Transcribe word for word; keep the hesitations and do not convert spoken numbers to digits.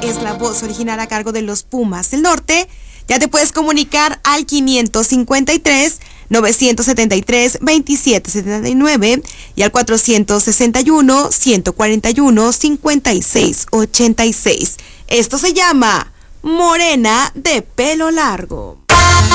es la voz original a cargo de los Pumas del Norte. Ya te puedes comunicar al quinientos cincuenta y tres, novecientos setenta y tres, veintisiete setenta y nueve y al cuatrocientos sesenta y uno, ciento cuarenta y uno, cincuenta y seis ochenta y seis. Esto se llama Morena de Pelo Largo.